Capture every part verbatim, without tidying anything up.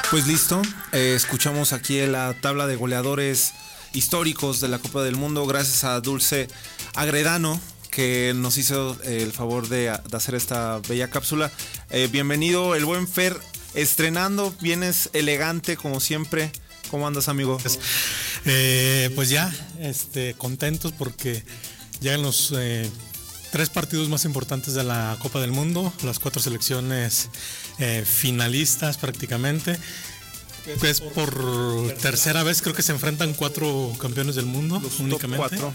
Pues listo, eh, escuchamos aquí la tabla de goleadores históricos de la Copa del Mundo, gracias a Dulce Agredano, que nos hizo el favor de, de hacer esta bella cápsula. Eh, bienvenido, el buen Fer, estrenando, vienes elegante como siempre. ¿Cómo andas, amigo? Eh, pues ya, este, contentos porque llegan los eh, tres partidos más importantes de la Copa del Mundo, las cuatro selecciones eh, finalistas prácticamente. Es por tercera vez creo que se enfrentan cuatro campeones del mundo los únicamente. Cuatro.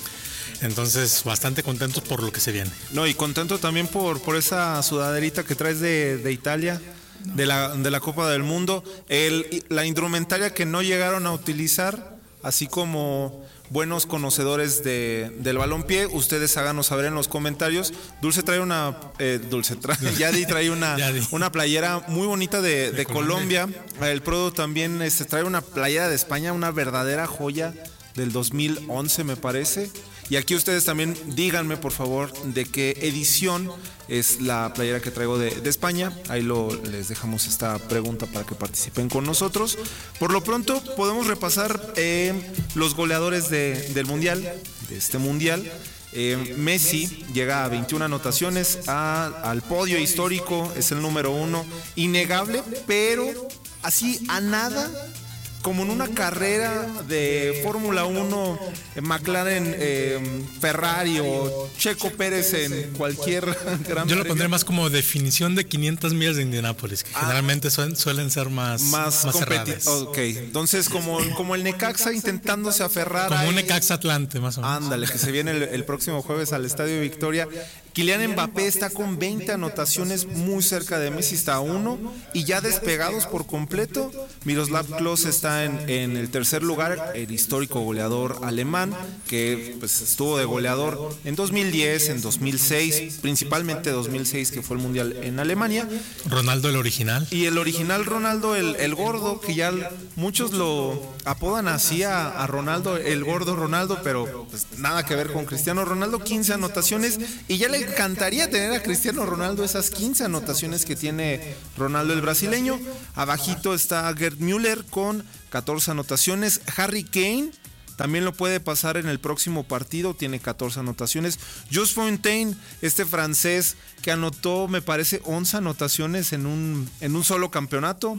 Entonces, bastante contentos por lo que se viene. No, y contento también por, por esa sudaderita que traes de, de Italia, de la, de la Copa del Mundo. El, la indumentaria que no llegaron a utilizar, así como buenos conocedores de, del balompié, ustedes háganos saber en los comentarios. Dulce trae una, eh, Dulce trae, Yadi trae una, una playera muy bonita de, de, de Colombia. Colombia. El Prodo también este, trae una playera de España, una verdadera joya del dos mil once, me parece. Y aquí ustedes también díganme, por favor, de qué edición es la playera que traigo de, de España. Ahí lo, les dejamos esta pregunta para que participen con nosotros. Por lo pronto, podemos repasar eh, los goleadores de, del Mundial, de este Mundial. Eh, Messi llega a veintiuna anotaciones, a, al podio histórico, es el número uno. Innegable, pero así a nada, como en una carrera de Fórmula uno, McLaren, eh, Ferrari o Checo Pérez en cualquier gran Yo lo premio. pondré más como definición de quinientas millas de Indianápolis, que ah, generalmente suelen, suelen ser más, más, más cerradas. Ok, entonces como, como el Necaxa intentándose aferrar como a un Necaxa Atlante, más o menos. Ándale, que se viene el, el próximo jueves al Estadio Victoria. Kylian Mbappé está con veinte anotaciones, muy cerca de Messi, está a uno, y ya despegados por completo. Miroslav Klose está en, en el tercer lugar, el histórico goleador alemán, que pues, estuvo de goleador en dos mil diez, en dos mil seis, principalmente dos mil seis, que fue el Mundial en Alemania. Ronaldo el original. Y el original Ronaldo, el, el gordo, que ya muchos lo apodan así a, a Ronaldo, el gordo Ronaldo, pero pues, nada que ver con Cristiano Ronaldo, quince anotaciones, y ya le encantaría tener a Cristiano Ronaldo esas quince anotaciones que tiene Ronaldo el brasileño. Abajito está Gerd Müller con catorce anotaciones. Harry Kane también lo puede pasar en el próximo partido, tiene catorce anotaciones. Just Fontaine, este francés que anotó, me parece, once anotaciones en un, en un solo campeonato.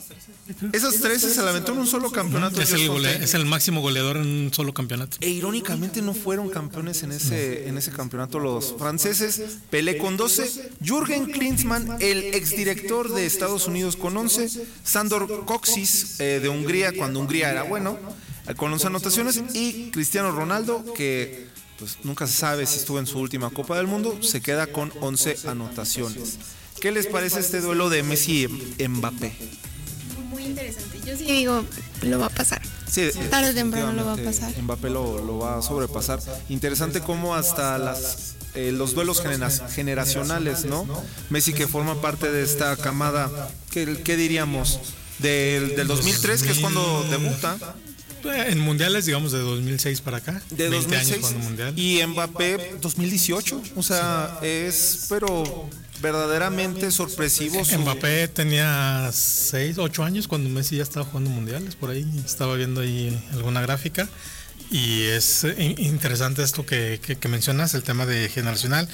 Esas trece se la aventó en un solo campeonato. Es el, gole- es el máximo goleador en un solo campeonato. E irónicamente no fueron campeones en ese, en ese campeonato los franceses. Pelé con doce, Jürgen Klinsmann, el exdirector de Estados Unidos, con once, Sandor Kocsis eh, de Hungría, cuando Hungría era bueno, eh, con once anotaciones, y Cristiano Ronaldo, que pues nunca se sabe si estuvo en su última Copa del Mundo, se queda con once anotaciones. ¿Qué les parece este duelo de Messi y Mbappé? Muy interesante. Yo sí digo, lo va a pasar. Sí, tarde o temprano lo va a pasar. Mbappé lo, lo va a sobrepasar. Interesante cómo hasta las eh, los duelos genera- generacionales, ¿no? Messi, que forma parte de esta camada, ¿qué, qué diríamos? Del, del dos mil tres, que es cuando debuta. En mundiales, digamos, de dos mil seis para acá. De dos mil seis. Mundial. Y Mbappé, dos mil dieciocho. O sea, es, pero verdaderamente sorpresivo. Su... Mbappé tenía seis, ocho años cuando Messi ya estaba jugando mundiales, por ahí estaba viendo ahí alguna gráfica, y es interesante esto que, que, que mencionas, el tema de generacional.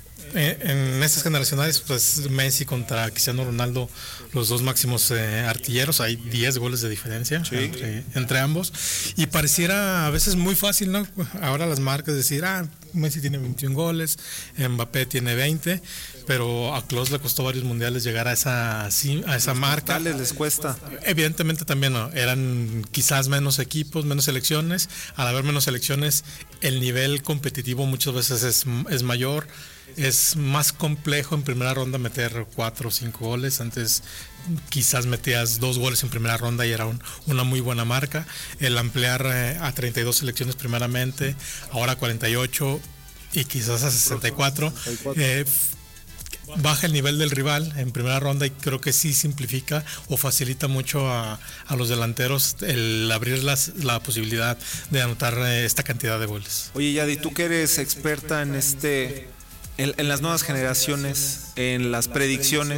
En estas generacionales, pues Messi contra Cristiano Ronaldo, los dos máximos eh, artilleros, hay diez goles de diferencia, sí, entre, entre ambos, y pareciera a veces muy fácil, ¿no? Ahora las marcas decir, ah, Messi tiene veintiún goles, Mbappé tiene veinte, pero a Klose le costó varios mundiales llegar a esa, a esa marca. Les cuesta. Evidentemente también, ¿no? Eran quizás menos equipos, menos selecciones. Al haber menos selecciones, el nivel competitivo muchas veces es, es mayor. Es más complejo en primera ronda meter cuatro o cinco goles. Antes quizás metías dos goles en primera ronda y era un, una muy buena marca. El ampliar eh, a treinta y dos selecciones primeramente, ahora cuarenta y ocho y quizás a sesenta y cuatro. Eh, baja el nivel del rival en primera ronda, y creo que sí simplifica o facilita mucho a, a los delanteros el abrir las, la posibilidad de anotar eh, esta cantidad de goles. Oye, Yadi, tú que eres experta en este... En, en las nuevas generaciones, en las predicciones,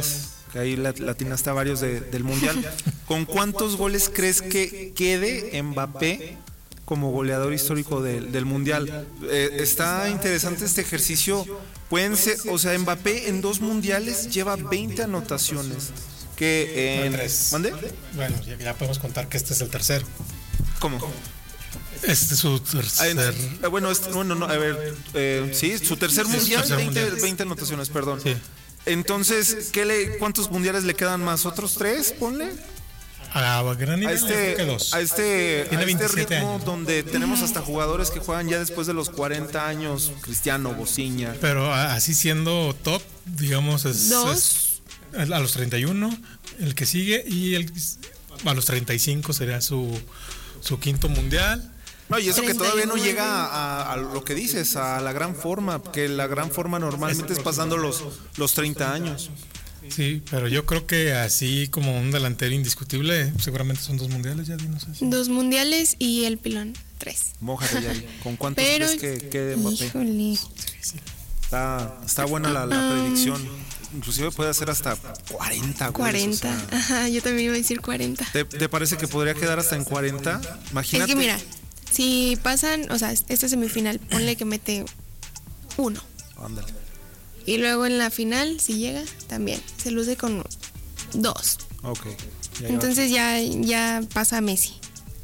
que ahí latinaste a varios de, del Mundial. ¿Con cuántos goles crees que quede Mbappé como goleador histórico de, del Mundial? Eh, está interesante este ejercicio. Pueden ser, o sea, Mbappé en dos mundiales lleva veinte anotaciones. Que en... ¿Mande? Bueno, ya, ya podemos contar que este es el tercero. ¿Cómo? Este es su tercer... Ah, bueno, este, bueno, no, a ver, eh, sí, su tercer Sí, mundial, su tercer veinte, mundial. veinte anotaciones, perdón. Sí. Entonces, ¿qué le, ¿cuántos mundiales le quedan más? ¿Otros tres? Ponle. A gran A nivel, yo creo que este, dos. a este, a Tiene este veintisiete ritmo años. donde tenemos hasta jugadores que juegan ya después de los cuarenta años, Cristiano, Bociña. Pero a- así siendo top, digamos, es, Dos. es a los treinta y uno, el que sigue, y el, a los treinta y cinco sería su, su quinto mundial. No, y eso que todavía no treinta y nueve. llega a, a lo que dices, a la gran forma, que la gran forma normalmente es pasando los, los treinta años. Sí, pero yo creo que así como un delantero indiscutible, seguramente son dos mundiales, ya no sé si. Dos mundiales y el pilón, tres. Mójate, Yari. ¿Con cuántos Pero, crees que quede Mbappé? híjole. Está, está buena la, la predicción. Inclusive puede hacer hasta cuarenta goles. cuarenta. O sea, Ajá, yo también iba a decir cuarenta. ¿te, te parece que podría quedar hasta en cuarenta? Es Imagínate. que mira, si pasan, o sea, esta semifinal, ponle que mete uno. Ándale. Y luego en la final, si llega, también se luce con dos. Ok. Ya Entonces ya, ya pasa a Messi.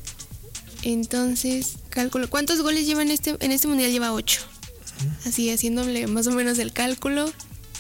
Entonces, cálculo. ¿Cuántos goles lleva en este, en este mundial? Lleva ocho. Así, haciéndole más o menos el cálculo.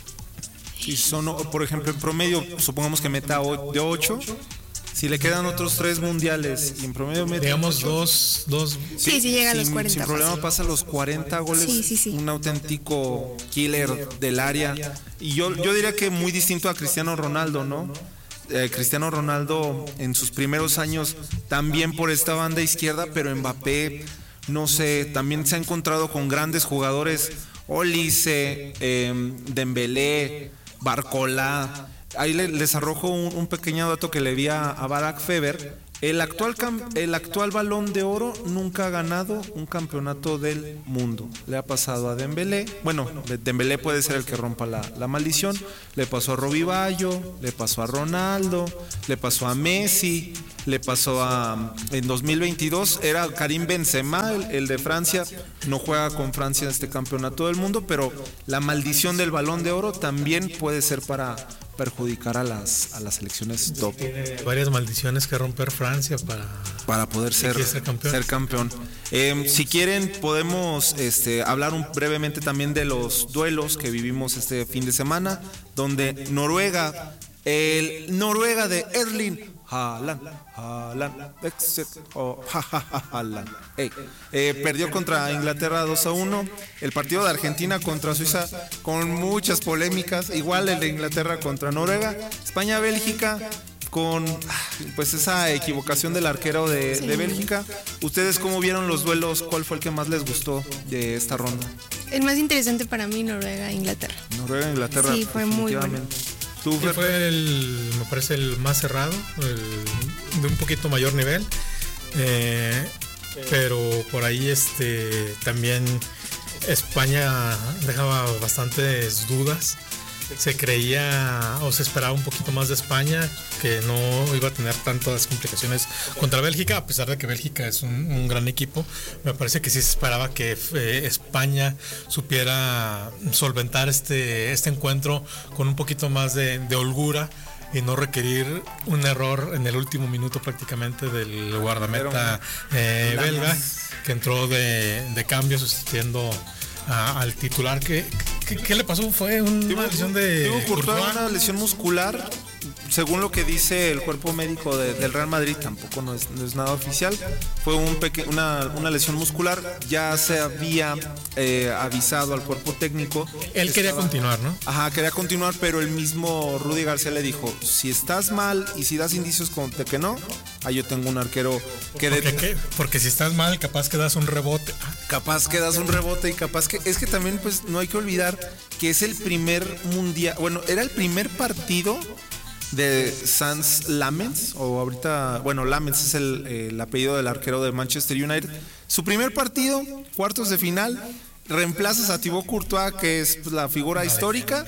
Y son, por ejemplo, en promedio, supongamos que meta o- de ocho. Si le quedan otros tres mundiales y en promedio mete Digamos ocho, dos, dos. Sí, sí llega a los sin, cuarenta sin problema fácil. pasa los cuarenta goles. Sí, sí, sí. Un auténtico killer del área. Y yo, yo diría que muy distinto a Cristiano Ronaldo, ¿no? Eh, Cristiano Ronaldo en sus primeros años también por esta banda izquierda, pero Mbappé, no sé, también se ha encontrado con grandes jugadores. Olise, eh, Dembélé, Barcola. Ahí le- les arrojo un, un pequeño dato que le vi a, a Barack Feber. El actual, cam- el actual Balón de Oro nunca ha ganado un campeonato del mundo. Le ha pasado a Dembélé. Bueno, de- Dembélé puede ser el que rompa la, la maldición. Le pasó a Robbie Bayo, le pasó a Ronaldo, le pasó a Messi, le pasó a... En dos mil veintidós era Karim Benzema, el, el de Francia. No juega con Francia en este campeonato del mundo, pero la maldición del Balón de Oro también puede ser para perjudicar a las, a las selecciones top. Varias maldiciones que romper Francia para. Para poder ser, quiere ser campeón. ser campeón. Eh, si quieren, podemos este, hablar un- brevemente también de los duelos que vivimos este fin de semana, donde Noruega, el Noruega de Erling Haaland, Haaland, exit, oh, ja, ja, ja, Haaland. Ey, eh, perdió contra Inglaterra dos a uno. El partido de Argentina contra Suiza con muchas polémicas. Igual el de Inglaterra contra Noruega. España-Bélgica con pues esa equivocación del arquero de, de Bélgica. ¿Ustedes cómo vieron los duelos? ¿Cuál fue el que más les gustó de esta ronda? El más interesante para mí, Noruega, Inglaterra. Noruega-Inglaterra. Sí, fue muy bueno. definitivamente. ¿Tú, Sí, Fer? fue el, me parece el más cerrado, el- de un poquito mayor nivel, eh, pero por ahí este también España dejaba bastantes dudas. Se creía o se esperaba un poquito más de España, que no iba a tener tantas complicaciones contra Bélgica, a pesar de que Bélgica es un, un gran equipo. Me parece que sí se esperaba que eh, España supiera solventar este, este encuentro con un poquito más de, de holgura y no requerir un error en el último minuto prácticamente del guardameta eh, belga, que entró de, de cambio sustituyendo a- al titular. ¿Qué, qué, qué le pasó? Fue una lesión de Thibaut Courtois, Courtois. una lesión muscular. Según lo que dice el cuerpo médico de- del Real Madrid, tampoco no es, no es nada oficial. Fue un peque- una, una lesión muscular. Ya se había eh, avisado al cuerpo técnico. Él quería Estaba- continuar, ¿no? Ajá, quería continuar, pero el mismo Rudy García le dijo, si estás mal y si das indicios como de que no, ahí yo tengo un arquero que de- Porque, ¿qué? Porque si estás mal, capaz que das un rebote. Ah, capaz que das un rebote y capaz que... Es que también pues no hay que olvidar que es el primer mundial, bueno, era el primer partido de Sans Lamens, o ahorita, bueno, Lamens es el, eh, el apellido del arquero de Manchester United. Su primer partido, cuartos de final, reemplazas a Thibaut Courtois, que es pues, la figura histórica,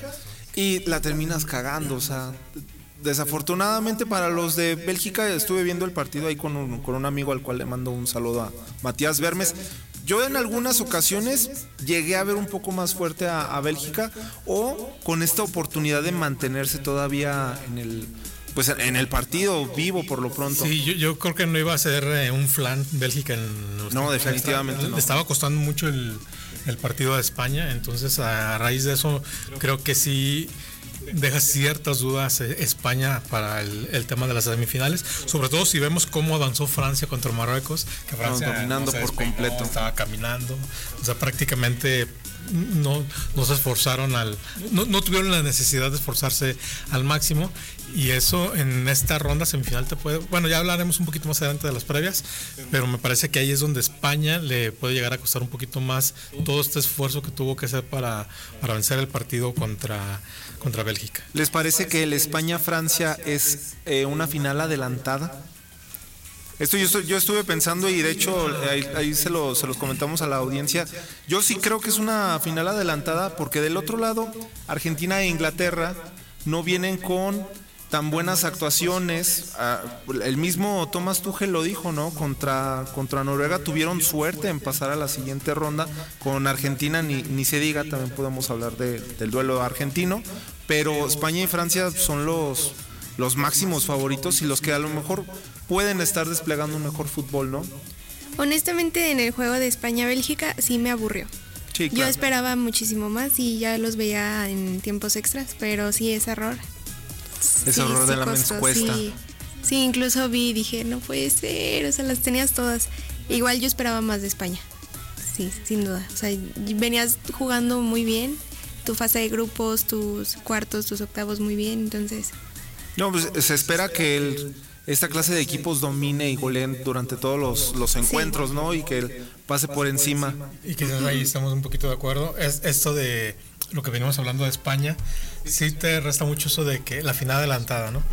y la terminas cagando, o sea, desafortunadamente para los de Bélgica. Estuve viendo el partido ahí con un, con un amigo al cual le mando un saludo, a Matías Vermes. Yo en algunas ocasiones llegué a ver un poco más fuerte a, a Bélgica, o con esta oportunidad de mantenerse todavía en el, pues en el partido vivo por lo pronto. Sí, yo, yo creo que no iba a ser eh, un flan Bélgica en los No, definitivamente extra. no. Le estaba costando mucho el, el partido de España, entonces a raíz de eso creo que sí deja ciertas dudas eh, España para el, el tema de las semifinales, sobre todo si vemos cómo avanzó Francia contra Marruecos, que Francia no, dominando no se por despegó, completo, estaba caminando, o sea, prácticamente no, no se esforzaron al, no, no tuvieron la necesidad de esforzarse al máximo, y eso en esta ronda semifinal te puede, bueno, ya hablaremos un poquito más adelante de las previas, pero me parece que ahí es donde España le puede llegar a costar un poquito más todo este esfuerzo que tuvo que hacer para, para vencer el partido contra, contra Bélgica. ¿Les parece que el España-Francia es eh, una final adelantada? Esto yo, estoy, yo estuve pensando, y de hecho ahí, ahí se, lo, se los comentamos a la audiencia. Yo sí creo que es una final adelantada, porque del otro lado Argentina e Inglaterra no vienen con tan buenas actuaciones. El mismo Thomas Tuchel lo dijo, ¿no? Contra, contra Noruega tuvieron suerte en pasar a la siguiente ronda. Con Argentina ni, ni se diga, también podemos hablar de, del duelo argentino. Pero España y Francia son los, los máximos favoritos y los que a lo mejor pueden estar desplegando un mejor fútbol, ¿no? Honestamente, en el juego de España-Bélgica sí me aburrió. Sí, claro. Yo esperaba muchísimo más y ya los veía en tiempos extras, pero sí es error. Ese sí, error sí de la costó, cuesta. Sí. sí, incluso vi y dije, no puede ser, o sea, las tenías todas. Igual yo esperaba más de España, sí, sin duda. O sea, venías jugando muy bien, tu fase de grupos, tus cuartos, tus octavos muy bien, entonces... No, pues se espera que el, esta clase de equipos domine y goleen durante todos los, los encuentros, sí, ¿no? Y que pase por encima. Y quizás ahí estamos un poquito de acuerdo. Es esto de lo que venimos hablando de España, sí te resta mucho eso de que la final adelantada, ¿no?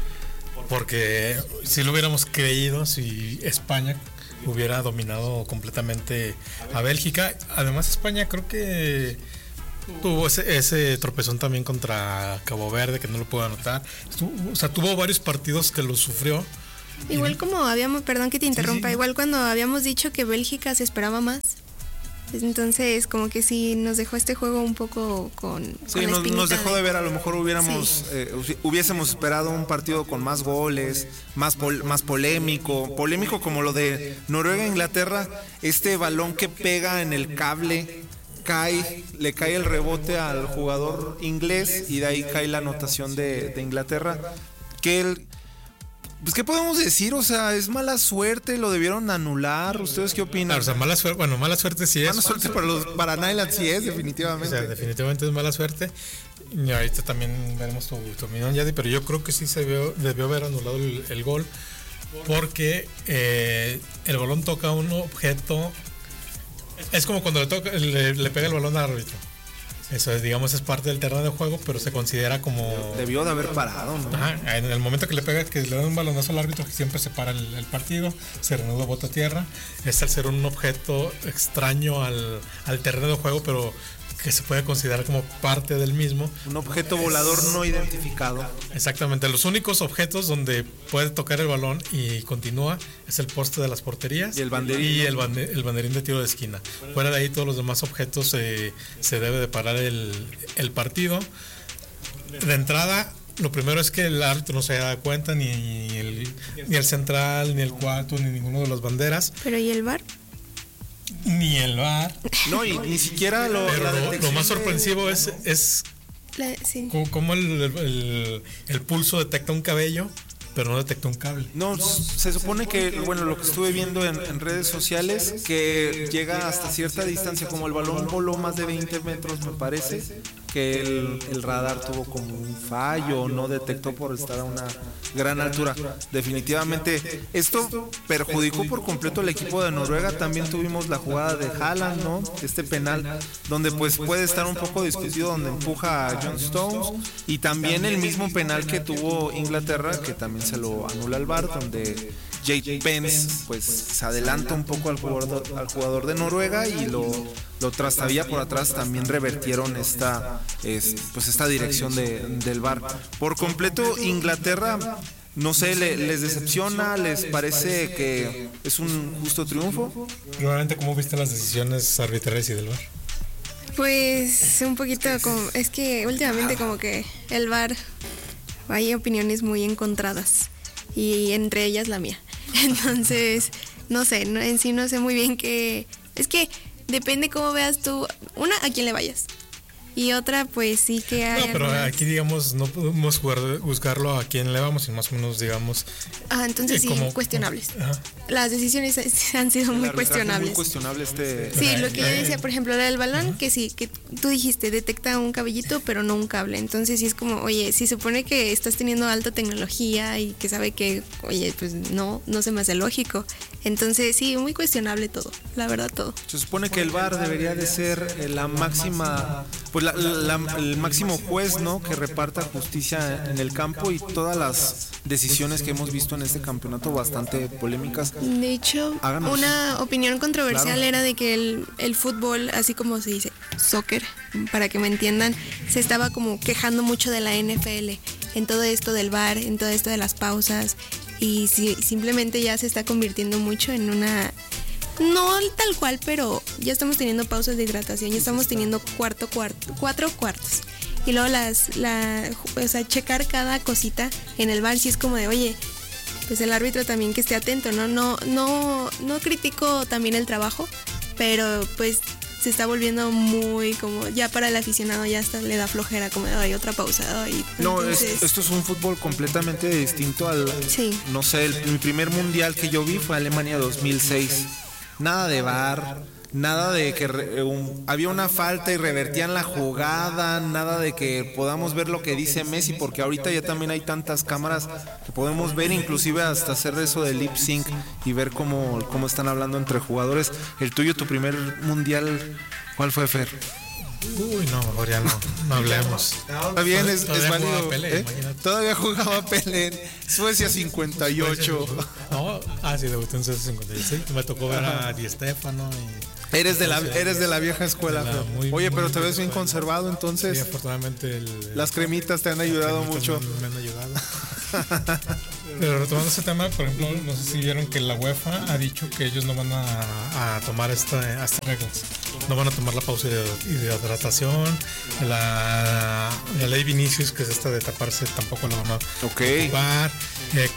Porque si lo hubiéramos creído, si España hubiera dominado completamente a Bélgica, además España creo que tuvo ese, ese tropezón también contra Cabo Verde, que no lo puedo anotar. O sea, tuvo varios partidos que lo sufrió. Igual como habíamos, perdón que te interrumpa, sí, sí. igual cuando habíamos dicho que Bélgica se esperaba más. Entonces, como que sí nos dejó este juego un poco con. Sí, con nos, nos dejó de... de ver. A lo mejor hubiéramos, sí. eh, hubiésemos esperado un partido con más goles, más, pol, más polémico, polémico como lo de Noruega-Inglaterra. Este balón que pega en el cable, cae, le cae el rebote al jugador inglés y de ahí cae la anotación de, de Inglaterra. Que el. Pues, ¿qué podemos decir? O sea, es mala suerte, lo debieron anular. ¿Ustedes qué opinan? Claro, o sea, mala suerte, bueno, mala suerte sí es. Mala suerte para los para Nyland sí es, definitivamente. O sea, definitivamente es mala suerte. Y ahorita también veremos tu, tu opinión, Yadi, pero yo creo que sí se debió, debió haber anulado el, el gol, porque eh, el balón toca un objeto. Es como cuando le, toca, le, le pega el balón al árbitro. Eso es, digamos, es parte del terreno de juego, pero se considera como... Debió de haber parado, ¿no? Ajá, en el momento que le pega, que le da un balonazo al árbitro, que siempre se para el, el partido, se reanuda bota a tierra. Es al ser un objeto extraño al, al terreno de juego, pero que se puede considerar como parte del mismo. Un objeto volador no identificado. Exactamente, los únicos objetos donde puede tocar el balón y continúa es el poste de las porterías y el banderín, y el, bande, el banderín de tiro de esquina. Fuera de ahí, todos los demás objetos eh, se debe de parar el, el partido. De entrada, lo primero es que el árbitro no se da cuenta, ni el, ni el central, ni el cuarto, ni ninguno de las banderas. ¿Pero y el V A R? Ni el V A R. No, y ni siquiera lo, Pero lo, lo más sorpresivo es, es la, sí. cómo el, el, el pulso detecta un cabello, pero no detecta un cable. No, se supone que, bueno, lo que estuve viendo en, en redes sociales, que llega hasta cierta distancia, como el balón voló más de veinte metros, me parece, que el, el radar tuvo como un fallo, no detectó por estar a una gran altura. Definitivamente, esto perjudicó por completo al equipo de Noruega. También tuvimos la jugada de Haaland, ¿no? Este penal, donde pues puede estar un poco discutido, donde empuja a John Stones, y también el mismo penal que tuvo Inglaterra, que también se lo anula el V A R, donde Jake Pence pues se adelanta un poco al jugador, al jugador de Noruega y lo, lo trastabilla por atrás. También revertieron esta, es, pues esta dirección de, del V A R. Por completo, Inglaterra, no sé, le, les decepciona, les parece que es un justo triunfo. Realmente, ¿cómo viste las decisiones arbitrales y del V A R? Pues un poquito como, es que últimamente como que el V A R hay opiniones muy encontradas y entre ellas la mía. Entonces, no sé, no, en sí no sé muy bien qué, es que depende cómo veas tú, una, a quién le vayas. Y otra, pues sí que hay. No, pero algunas... aquí, digamos, no podemos jugar, buscarlo a quién le vamos y más o menos, digamos. Ah, entonces sí, como, cuestionables. Ajá. Las decisiones han sido muy cuestionables. Muy cuestionable este. Sí, lo que yo decía, por ejemplo, la del balón, uh-huh. que sí, que tú dijiste, detecta un cabellito, pero no un cable. Entonces sí es como, oye, si supone que estás teniendo alta tecnología y que sabe que, oye, pues no, no se me hace lógico. Entonces sí, muy cuestionable todo, la verdad todo. Se supone que el V A R debería de ser la máxima, pues la, la, el máximo juez, ¿no? Que reparta justicia en el campo, y todas las decisiones que hemos visto en este campeonato bastante polémicas. De hecho, Háganos. una opinión controversial claro. era de que el, el fútbol, así como se dice, soccer, para que me entiendan, se estaba como quejando mucho de la N F L en todo esto del V A R, en todo esto de las pausas, y si, simplemente ya se está convirtiendo mucho en una... No tal cual, pero ya estamos teniendo pausas de hidratación, ya estamos teniendo cuarto, cuarto, cuatro cuartos. Y luego las, la, o sea, checar cada cosita en el V A R, si es como de, oye, pues el árbitro también que esté atento, ¿no? No, no, no critico también el trabajo, pero pues se está volviendo muy como, ya para el aficionado ya hasta le da flojera, como de, ay, otra pausa. Y, no, entonces... es, esto es un fútbol completamente distinto al, sí. no sé, el, mi primer mundial que yo vi fue Alemania dos mil seis. Nada de V A R, nada de que re, un, había una falta y revertían la jugada, nada de que podamos ver lo que dice Messi, porque ahorita ya también hay tantas cámaras que podemos ver, inclusive hasta hacer eso de lip sync y ver cómo, cómo están hablando entre jugadores. El tuyo, tu primer mundial, ¿cuál fue, Fer? Uy, no, mejor ya no, no hablemos. Está bien, es, es válido. Pelé, ¿eh? Todavía jugaba Pelé en Suecia cincuenta y ocho. No, ah, sí, debutó en Suecia cincuenta y seis. Me tocó ver a Di Stéfano y... Eres de la, eres de la vieja escuela. La, muy, Oye, pero muy te ves bien conservado, entonces. Sí, afortunadamente el, las cremitas te han ayudado mucho. Me, me han ayudado. Pero retomando ese tema, por ejemplo, no sé si vieron que la UEFA ha dicho que ellos no van a, a tomar esta, estas reglas. No van a tomar la pausa de hidratación. La, la ley Vinicius, que es esta de taparse, tampoco la van a okay. ocupar. Eh,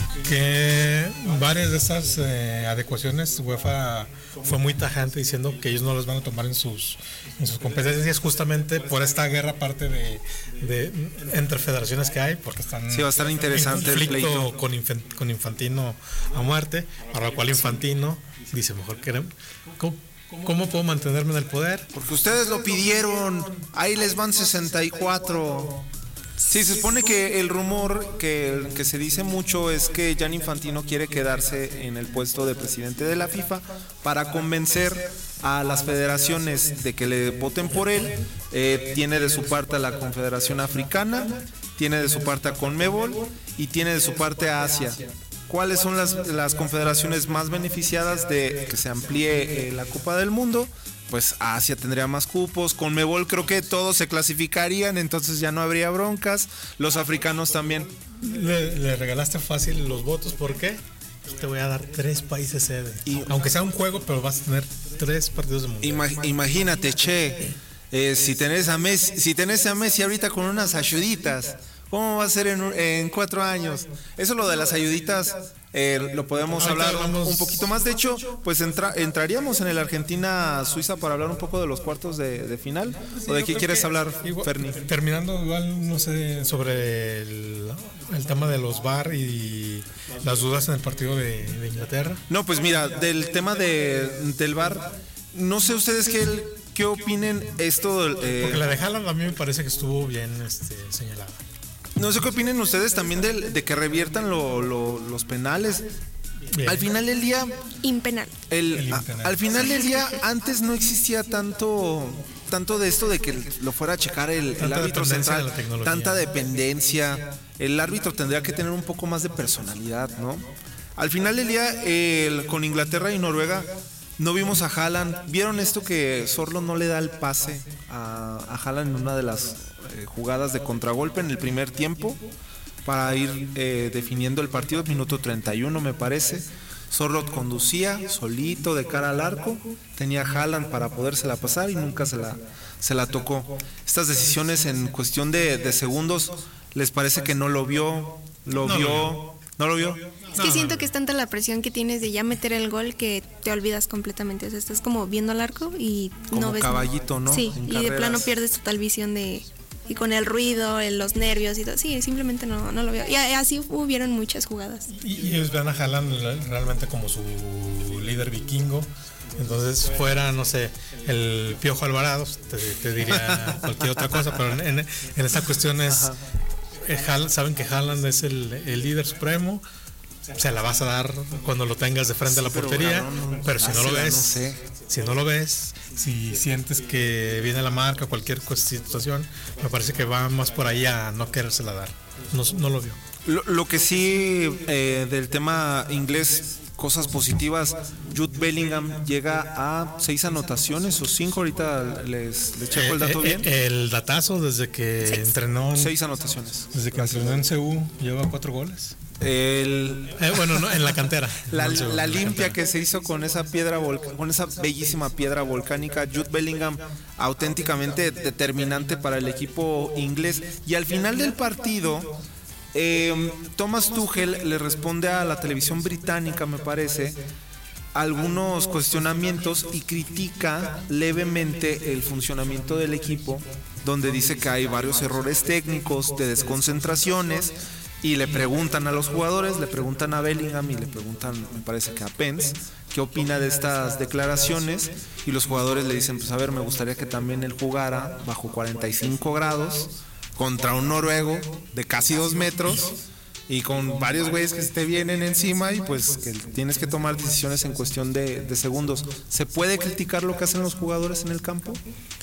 que varias de esas eh, adecuaciones UEFA fue muy tajante diciendo que ellos no las van a tomar en sus en sus competencias, justamente por esta guerra aparte de, de entre federaciones que hay, porque están sí, va a estar interesante en conflicto el pleito con, Infant, con Infantino a muerte, para lo cual Infantino dice mejor que ¿cómo, ¿cómo puedo mantenerme en el poder? Porque ustedes lo pidieron, ahí les van sesenta y cuatro. Sí, se supone que el rumor que, que se dice mucho es que Gianni Infantino quiere quedarse en el puesto de presidente de la FIFA para convencer a las federaciones de que le voten por él. Eh, tiene de su parte a la Confederación Africana, tiene de su parte a CONMEBOL y tiene de su parte a Asia. ¿Cuáles son las, las confederaciones más beneficiadas de que se amplíe eh, la Copa del Mundo? Pues Asia tendría más cupos, CONMEBOL creo que todos se clasificarían, entonces ya no habría broncas, los africanos también. Le, le regalaste fácil los votos, ¿por qué? Te voy a dar tres países sede, y, aunque sea un juego, pero vas a tener tres partidos de mundial. Ima, imagínate, che, eh, si tenés a Messi, si tenés a Messi ahorita con unas ayuditas, ¿cómo va a ser en, en cuatro años? Eso lo de las ayuditas eh, lo podemos Ahorita hablar hablamos... un poquito más. De hecho, pues entra, entraríamos en el Argentina-Suiza para hablar un poco de los cuartos de, de final. Sí, ¿o de qué quieres hablar, igual, Ferni? Terminando, igual, no sé, sobre el, el tema de los V A R y las dudas en el partido de, de Inglaterra. No, pues mira, del tema de, del V A R, no sé ustedes qué... ¿Qué opinen esto? Eh... Porque la de Haaland a mí me parece que estuvo bien este, señalada. No sé qué opinen ustedes también de, de que reviertan lo, lo, los penales. Bien. Al final del día... Impenal. El, el impenal. A, al final del día, antes no existía tanto... tanto de esto de que lo fuera a checar el, el árbitro central, tanta dependencia. El árbitro tendría que tener un poco más de personalidad, ¿no? Al final del día, el, con Inglaterra y Noruega, no vimos a Haaland. ¿Vieron esto que Sorloth no le da el pase a, a Haaland en una de las eh, jugadas de contragolpe en el primer tiempo para ir eh, definiendo el partido? Minuto treinta y uno me parece. Sorloth conducía solito de cara al arco, tenía Haaland para podérsela pasar y nunca se la, se la tocó. Estas decisiones en cuestión de, de segundos, ¿les parece que no lo vio? ¿Lo No vio? lo vio. ¿No lo vio? Es que siento que es tanta la presión que tienes de ya meter el gol que te olvidas completamente. O sea, estás como viendo al arco y Como no ves. caballito, ¿no? Sí, En y de carreras. plano pierdes total visión de. Y con el ruido, el- los nervios y todo. Sí, simplemente no, no lo veo. Y a- así hubieron muchas jugadas. Y, y ellos ven a Haaland realmente como su líder vikingo. Entonces, fuera, no sé, el Piojo Alvarado, te, te diría cualquier otra cosa, pero en, en, en esta cuestión es. eh, Haaland- saben que Haaland es el, el líder supremo. Se la vas a dar cuando lo tengas de frente a la Sí, pero, portería, cabrón, pero si no lo dásela, ves, no sé. si no lo ves, si sientes que viene la marca, cualquier cues- situación, me parece que va más por ahí a no querérsela dar. No, no lo vio. Lo, lo que sí, eh, del tema inglés, cosas positivas, Jude Bellingham llega a seis anotaciones o cinco, ahorita les, les checo el dato Eh, eh, bien. eh, el datazo desde que Seis. entrenó en, Seis anotaciones. desde que entrenó en C U lleva cuatro goles. El, Eh, bueno, no, en la cantera. La, No en C U, la en limpia cantera. que se hizo con esa piedra volca- con esa bellísima piedra volcánica, Jude Bellingham auténticamente determinante para el equipo inglés. Y al final del partido, eh, Thomas Tuchel le responde a la televisión británica, me parece, algunos cuestionamientos y critica levemente el funcionamiento del equipo, donde dice que hay varios errores técnicos, de desconcentraciones. Y le preguntan a los jugadores, le preguntan a Bellingham y le preguntan, me parece que a Pence, qué opina de estas declaraciones. Y los jugadores le dicen, pues a ver, me gustaría que también él jugara bajo cuarenta y cinco grados contra un noruego de casi dos metros y con varios güeyes que se te vienen encima y pues que tienes que tomar decisiones en cuestión de, de segundos. ¿Se puede criticar lo que hacen los jugadores en el campo?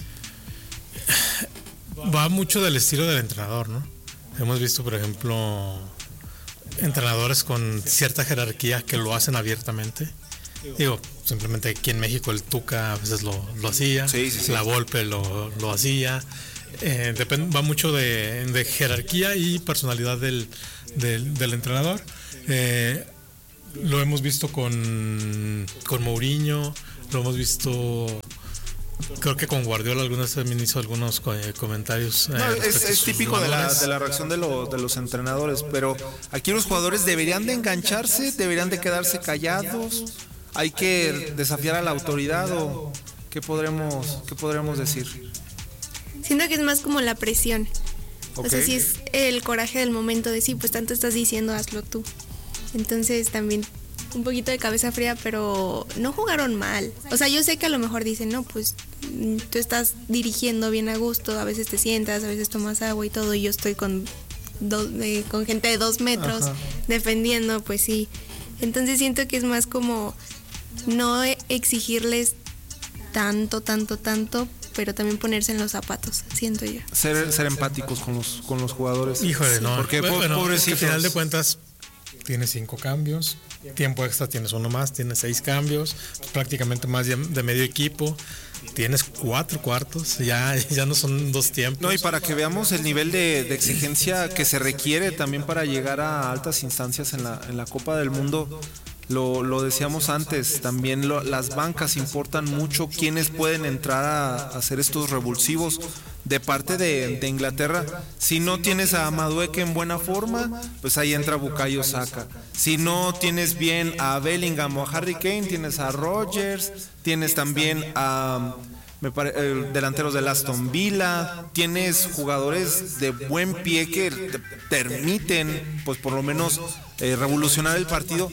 Va mucho del estilo del entrenador, ¿no? Hemos visto, por ejemplo, entrenadores con cierta jerarquía que lo hacen abiertamente. Digo, simplemente aquí en México el Tuca a veces lo, lo hacía, Sí, sí, sí. la Volpe lo, lo hacía. Eh, depende, va mucho de, de jerarquía y personalidad del, del, del entrenador. Eh, lo hemos visto con, con Mourinho, lo hemos visto... Creo que con Guardiola algunas también hizo algunos co- eh, comentarios. eh, No, respecto es, a es sus típico de la, jugadores. de la reacción de, lo- de los entrenadores, pero aquí los jugadores deberían de engancharse, deberían de quedarse callados, hay que desafiar a la autoridad o qué podremos, qué podremos decir. Siento que es más como la presión. Ok. O sea, si es el coraje del momento de sí, pues tanto estás diciendo, hazlo tú. Entonces también un poquito de cabeza fría, pero no jugaron mal. O sea, yo sé que a lo mejor dicen, no, pues mm, tú estás dirigiendo bien a gusto, a veces te sientas, a veces tomas agua y todo, y yo estoy con, dos, eh, con gente de dos metros Ajá. defendiendo, pues sí. Entonces siento que es más como no exigirles tanto, tanto, tanto, pero también ponerse en los zapatos, siento yo. Ser, ser empáticos con los, con los jugadores. Híjole, no. Porque bueno, po- bueno, es que pobrecitos. al final de cuentas tienes cinco cambios, tiempo extra tienes uno más, tienes seis cambios, prácticamente más de, de medio equipo, tienes cuatro cuartos, ya, ya no son dos tiempos. No, y para que veamos el nivel de, de exigencia que se requiere también para llegar a altas instancias en la, en la Copa del Mundo, lo, lo decíamos antes, también lo- las bancas importan mucho, quiénes pueden entrar a, a hacer estos revulsivos de parte de, de Inglaterra. Si no tienes a Madueke en buena forma, pues ahí entra Bukayo Saka. Si no tienes bien a Bellingham o a Harry Kane, tienes a Rodgers, tienes también a... Me pare- eh, delanteros del Aston Villa, tienes jugadores de buen pie que te permiten, pues por lo menos, eh, revolucionar el partido.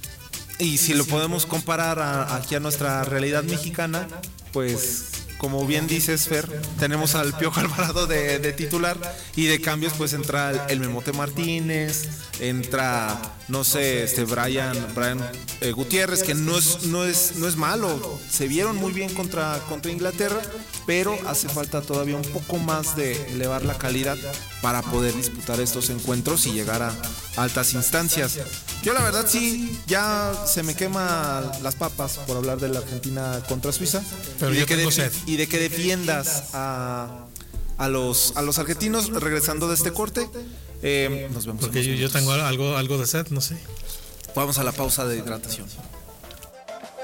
Y si lo podemos comparar a- aquí a nuestra realidad mexicana, pues como bien dices, Fer, tenemos al Piojo Alvarado de, de titular y de cambios pues entra el, el Memote Martínez, entra no sé, este Brian, Brian eh, Gutiérrez, que no es, no es, no es malo, se vieron muy bien contra, contra Inglaterra, pero hace falta todavía un poco más de elevar la calidad para poder disputar estos encuentros y llegar a altas instancias. Yo la verdad sí, ya se me quema las papas por hablar de la Argentina contra Suiza. Pero y, de yo que tengo defi- sed. y de que defiendas a, a, los, a los argentinos regresando de este corte. Eh, nos vemos. Porque en yo, unos yo minutos. tengo algo, algo de sed, no sé. Vamos a la pausa de hidratación.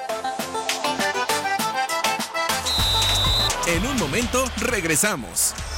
En un momento regresamos.